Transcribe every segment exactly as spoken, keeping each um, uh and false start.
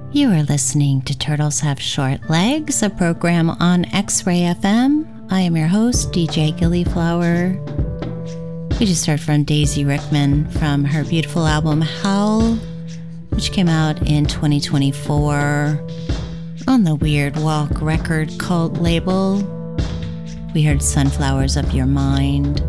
You are listening to Turtles Have Short Legs, a program on X-Ray F M. I am your host, D J Gillyflower. We just heard from Daisy Rickman from her beautiful album Howl, which came out in twenty twenty-four on the Weird Walk record cult label. We heard Sunflowers of Your Mind.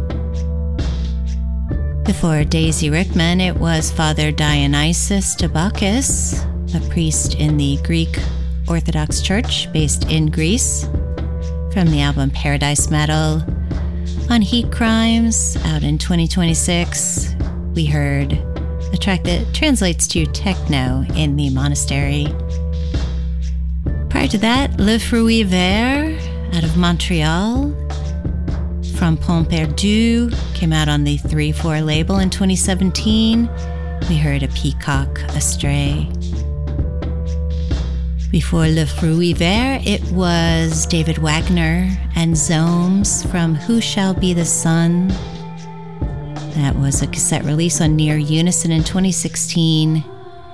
Before Daisy Rickman, it was Father Dionysius Tabakis, a priest in the Greek Orthodox Church based in Greece, from the album Paradise Metal. On Heat Crimes, out in twenty twenty-six, we heard a track that translates to techno in the monastery. Prior to that, Le Fruit Vert, out of Montreal, from Pont Perdu, came out on the three four label in twenty seventeen. We heard A Peacock Astray. Before Le Fruit Vert, it was David Wagner and Zomes from Who Shall Be the Sun. That was a cassette release on Near Unison in twenty sixteen.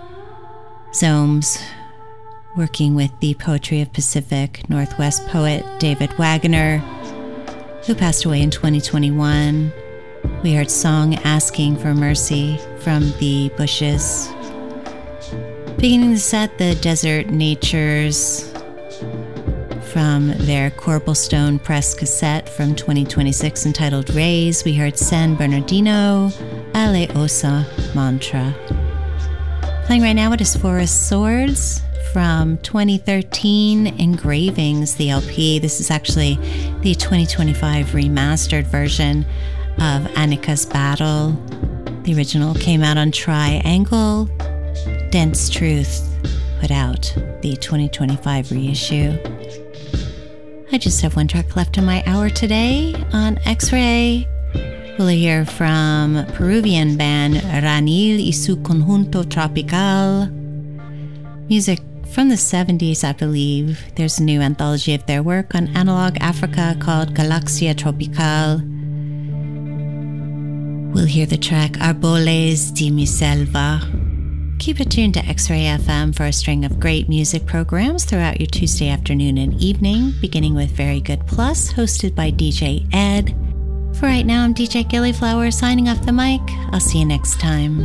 Zomes working with the Poetry of Pacific Northwest poet David Wagner, who passed away in twenty twenty-one. We heard Song Asking for Mercy from The Bushes. Beginning the set, the Desert Natures from their Corblestone Press cassette from twenty twenty-six entitled Rays. We heard San Bernardino, Ale Osa Mantra. Playing right now, it is Forest Swords from twenty thirteen Engravings, the L P. This is actually the twenty twenty-five remastered version of Annika's Battle. The original came out on Triangle. Dense Truth put out the twenty twenty-five reissue. I just have one track left in my hour today on X-Ray. We'll hear from Peruvian band Ranil y su Conjunto Tropical. Music from the seventies, I believe. There's a new anthology of their work on Analog Africa called Galaxia Tropical. We'll hear the track Arboles de mi Selva. Keep it tuned to X-Ray F M for a string of great music programs throughout your Tuesday afternoon and evening, beginning with Very Good Plus, hosted by D J Ed. For right now, I'm D J Gillyflower signing off the mic. I'll see you next time.